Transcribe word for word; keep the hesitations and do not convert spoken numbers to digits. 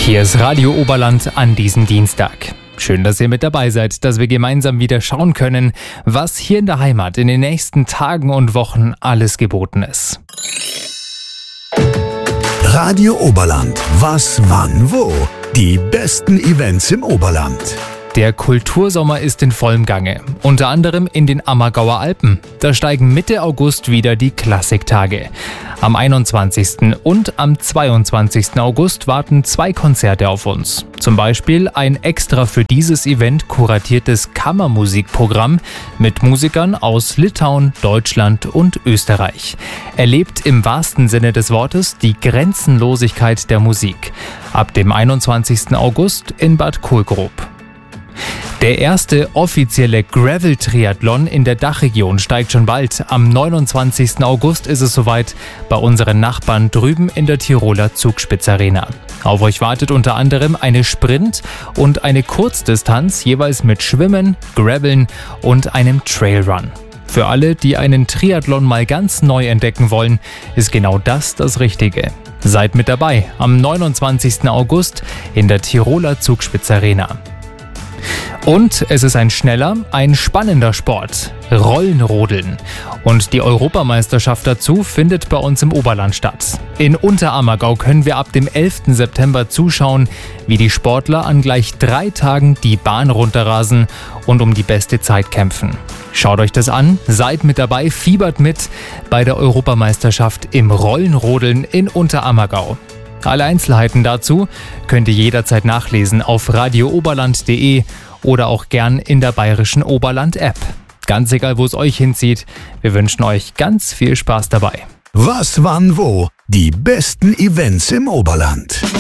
Hier ist Radio Oberland an diesem Dienstag. Schön, dass ihr mit dabei seid, dass wir gemeinsam wieder schauen können, was hier in der Heimat in den nächsten Tagen und Wochen alles geboten ist. Radio Oberland. Was, wann, wo? Die besten Events im Oberland. Der Kultursommer ist in vollem Gange, unter anderem in den Ammergauer Alpen. Da steigen Mitte August wieder die Klassiktage. Am einundzwanzigsten und am zweiundzwanzigsten August warten zwei Konzerte auf uns. Zum Beispiel ein extra für dieses Event kuratiertes Kammermusikprogramm mit Musikern aus Litauen, Deutschland und Österreich. Erlebt im wahrsten Sinne des Wortes die Grenzenlosigkeit der Musik. Ab dem einundzwanzigsten August in Bad Kohlgrub. Der erste offizielle Gravel-Triathlon in der Dachregion steigt schon bald. Am neunundzwanzigsten August ist es soweit bei unseren Nachbarn drüben in der Tiroler Zugspitz-Arena. Auf euch wartet unter anderem eine Sprint- und eine Kurzdistanz, jeweils mit Schwimmen, Graveln und einem Trailrun. Für alle, die einen Triathlon mal ganz neu entdecken wollen, ist genau das das Richtige. Seid mit dabei am neunundzwanzigsten August in der Tiroler Zugspitz-Arena. Und es ist ein schneller, ein spannender Sport. Rollenrodeln. Und die Europameisterschaft dazu findet bei uns im Oberland statt. In Unterammergau können wir ab dem elften September zuschauen, wie die Sportler an gleich drei Tagen die Bahn runterrasen und um die beste Zeit kämpfen. Schaut euch das an, seid mit dabei, fiebert mit bei der Europameisterschaft im Rollenrodeln in Unterammergau. Alle Einzelheiten dazu könnt ihr jederzeit nachlesen auf radio oberland punkt de oder auch gern in der Bayerischen Oberland-App. Ganz egal, wo es euch hinzieht, wir wünschen euch ganz viel Spaß dabei. Was, wann, wo? Die besten Events im Oberland.